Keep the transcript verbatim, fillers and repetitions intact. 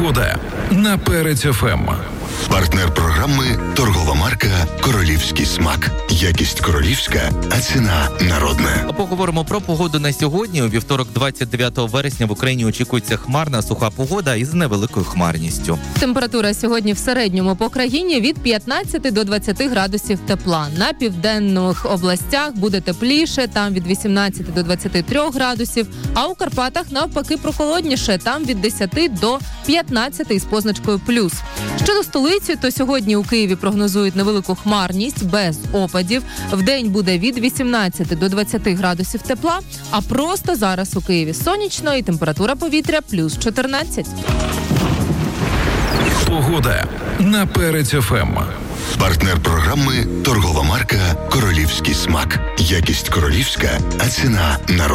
Погода на Перець еф ем. Партнер програми – торгова марка «Королівський смак». Якість королівська, а ціна народна. Поговоримо про погоду на сьогодні. У вівторок, двадцять дев'ятого вересня, в Україні очікується хмарна, суха погода із невеликою хмарністю. Температура сьогодні в середньому по країні від п'ятнадцяти до двадцяти градусів тепла. На південних областях буде тепліше, там від вісімнадцяти до двадцяти трьох градусів, а у Карпатах навпаки прохолодніше, там від десяти до п'ятнадцяти із позначкою плюс. Щодо столиці, то сьогодні у Києві прогнозують невелику хмарність без опадів. Вдень буде від вісімнадцяти до двадцяти градусів тепла, а просто зараз у Києві сонячно і температура повітря плюс чотирнадцять. Погода на Перець еф ем. Партнер програми – торгова марка «Королівський смак». Якість королівська, а ціна народна.